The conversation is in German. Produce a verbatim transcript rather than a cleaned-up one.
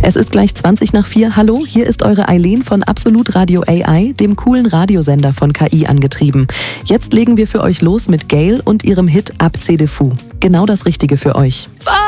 Es ist gleich zwanzig nach vier. Hallo, hier ist eure Eileen von Absolut Radio A I, dem coolen Radiosender von K I angetrieben. Jetzt legen wir für euch los mit Gayle und ihrem Hit Ab C de Fou. Genau das Richtige für euch.